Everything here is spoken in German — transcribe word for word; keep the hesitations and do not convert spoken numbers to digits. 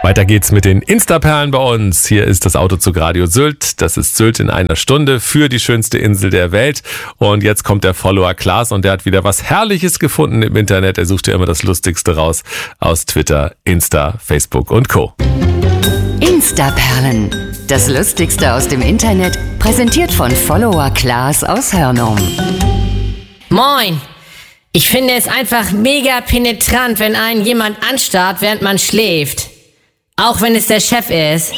Weiter geht's mit den Insta-Perlen bei uns. Hier ist das Autozug Radio Sylt. Das ist Sylt in einer Stunde für die schönste Insel der Welt. Und jetzt kommt der Follower Klaas und der hat wieder was Herrliches gefunden im Internet. Er sucht ja immer das Lustigste raus aus Twitter, Insta, Facebook und Co. Insta-Perlen. Das Lustigste aus dem Internet, präsentiert von Follower Klaas aus Hörnum. Moin! Ich finde es einfach mega penetrant, wenn einen jemand anstarrt, während man schläft. Auch wenn es der Chef ist.